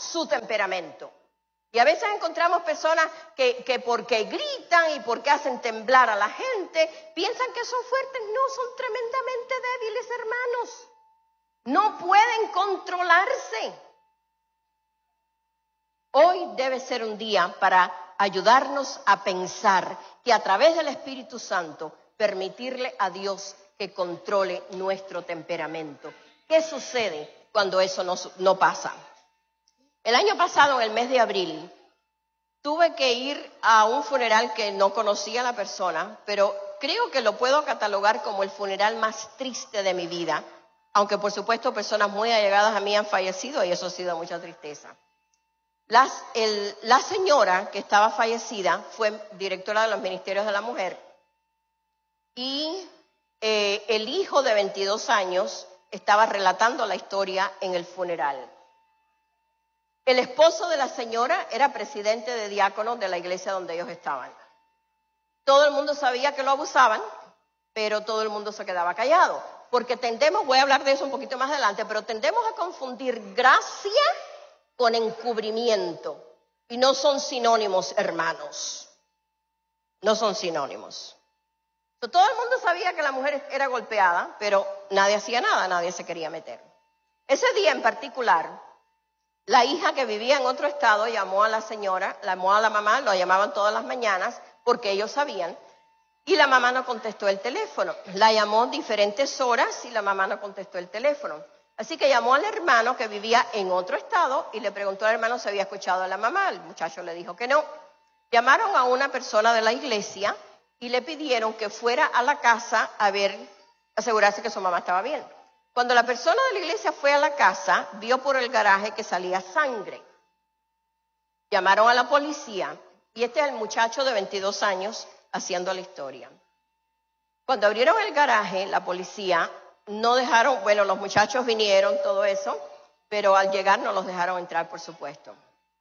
su temperamento. Y a veces encontramos personas que porque gritan y porque hacen temblar a la gente, piensan que son fuertes. No, son tremendamente débiles, hermanos. No pueden controlarse. Hoy debe ser un día para ayudarnos a pensar que a través del Espíritu Santo permitirle a Dios que controle nuestro temperamento. ¿Qué sucede cuando eso no pasa? El año pasado, en el mes de abril, tuve que ir a un funeral que no conocía a la persona, pero creo que lo puedo catalogar como el funeral más triste de mi vida, aunque por supuesto personas muy allegadas a mí han fallecido y eso ha sido mucha tristeza. La señora que estaba fallecida fue directora de los Ministerios de la Mujer y el hijo de 22 años estaba relatando la historia en el funeral. El esposo de la señora era presidente de diáconos de la iglesia donde ellos estaban. Todo el mundo sabía que lo abusaban, pero todo el mundo se quedaba callado. Porque voy a hablar de eso un poquito más adelante, pero tendemos a confundir gracia con encubrimiento. Y no son sinónimos, hermanos. No son sinónimos. Todo el mundo sabía que la mujer era golpeada, pero nadie hacía nada, nadie se quería meter. Ese día en particular, la hija que vivía en otro estado llamó a la señora, llamó a la mamá, lo llamaban todas las mañanas porque ellos sabían, y la mamá no contestó el teléfono. La llamó diferentes horas y la mamá no contestó el teléfono. Así que llamó al hermano que vivía en otro estado y le preguntó al hermano si había escuchado a la mamá. El muchacho le dijo que no. Llamaron a una persona de la iglesia y le pidieron que fuera a la casa a asegurarse que su mamá estaba bien. Cuando la persona de la iglesia fue a la casa, vio por el garaje que salía sangre. Llamaron a la policía y este es el muchacho de 22 años haciendo la historia. Cuando abrieron el garaje, la policía no dejaron, los muchachos vinieron, todo eso, pero al llegar no los dejaron entrar, por supuesto.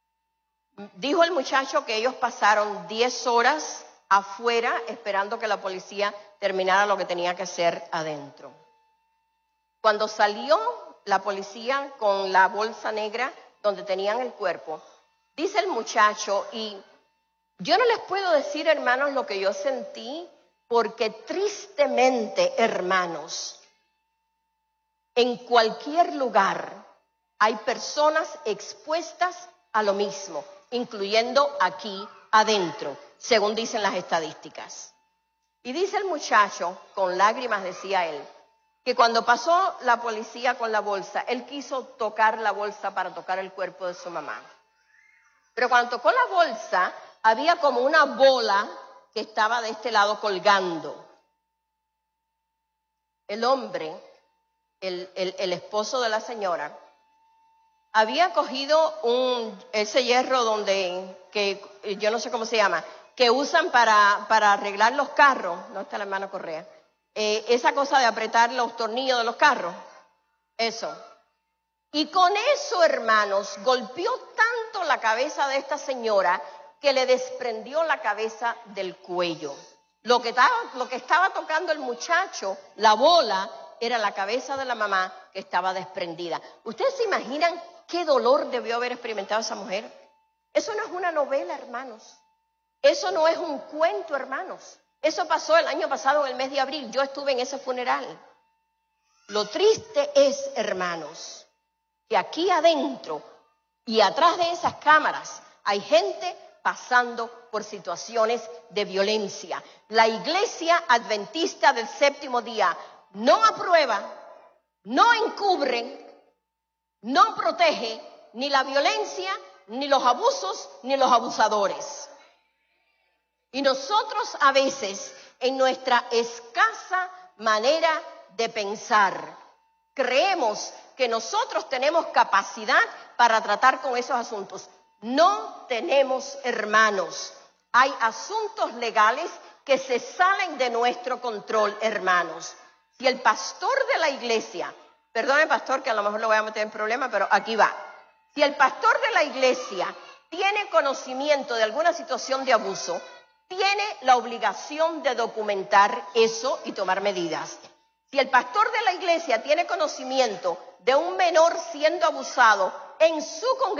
Dijo el muchacho que ellos pasaron 10 horas afuera esperando que la policía terminara lo que tenía que hacer adentro. Cuando salió la policía con la bolsa negra donde tenían el cuerpo, dice el muchacho, y yo no les puedo decir, hermanos, lo que yo sentí, porque tristemente, hermanos, en cualquier lugar hay personas expuestas a lo mismo, incluyendo aquí adentro, según dicen las estadísticas. Y dice el muchacho, con lágrimas decía él, que cuando pasó la policía con la bolsa, él quiso tocar la bolsa para tocar el cuerpo de su mamá. Pero cuando tocó la bolsa, había como una bola que estaba de este lado colgando. El hombre, el esposo de la señora, había cogido ese hierro que yo no sé cómo se llama, que usan para arreglar los carros. No está la hermana Correa. Esa cosa de apretar los tornillos de los carros, eso. Y con eso, hermanos, golpeó tanto la cabeza de esta señora que le desprendió la cabeza del cuello. Lo que estaba tocando el muchacho, la bola, era la cabeza de la mamá que estaba desprendida. ¿Ustedes se imaginan qué dolor debió haber experimentado esa mujer? Eso no es una novela, hermanos. Eso no es un cuento, hermanos. Eso pasó el año pasado, en el mes de abril. Yo estuve en ese funeral. Lo triste es, hermanos, que aquí adentro y atrás de esas cámaras hay gente pasando por situaciones de violencia. La Iglesia Adventista del Séptimo Día no aprueba, no encubre, no protege ni la violencia, ni los abusos, ni los abusadores. Y nosotros a veces, en nuestra escasa manera de pensar, creemos que nosotros tenemos capacidad para tratar con esos asuntos. No tenemos, hermanos. Hay asuntos legales que se salen de nuestro control, hermanos. Si el pastor de la iglesia, perdone pastor que a lo mejor lo voy a meter en problema, pero aquí va. Si el pastor de la iglesia tiene conocimiento de alguna situación de abuso, tiene la obligación de documentar eso y tomar medidas. Si el pastor de la iglesia tiene conocimiento de un menor siendo abusado en su congregación,